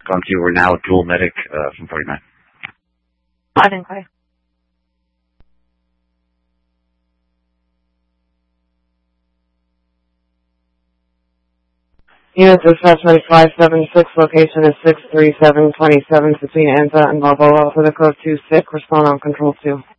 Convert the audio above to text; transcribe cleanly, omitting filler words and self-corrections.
gone to. We're now dual medic from 49. I didn't play. Unit dispatch 576, location is 63727 between Anza and Balboa for the code 26, respond on control 2.